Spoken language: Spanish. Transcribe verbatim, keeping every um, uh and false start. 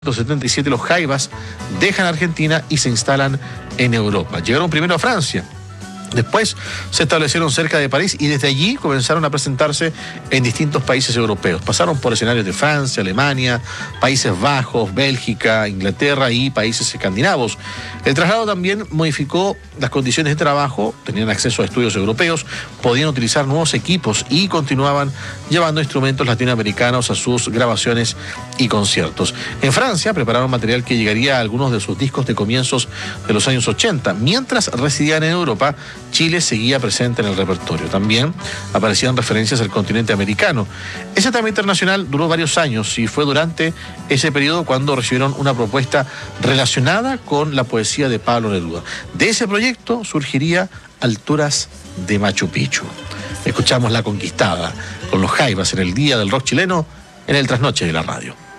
setenta y siete los Jaivas dejan Argentina y se instalan en Europa. Llegaron primero a Francia, después se establecieron cerca de París y desde allí comenzaron a presentarse en distintos países europeos. Pasaron por escenarios de Francia, Alemania, Países Bajos, Bélgica, Inglaterra y países escandinavos. El traslado también modificó las condiciones de trabajo, tenían acceso a estudios europeos, podían utilizar nuevos equipos y continuaban llevando instrumentos latinoamericanos a sus grabaciones y conciertos. En Francia prepararon material que llegaría a algunos de sus discos de comienzos de los años ochenta. Mientras residían en Europa, Chile seguía presente en el repertorio. También aparecían referencias al continente americano. Ese tema internacional duró varios años y fue durante ese periodo cuando recibieron una propuesta relacionada con la poesía de Pablo Neruda. De ese proyecto surgiría Alturas de Machu Picchu. Escuchamos La Conquistada con los Jaivas en el Día del Rock Chileno en el Trasnoche de la Radio.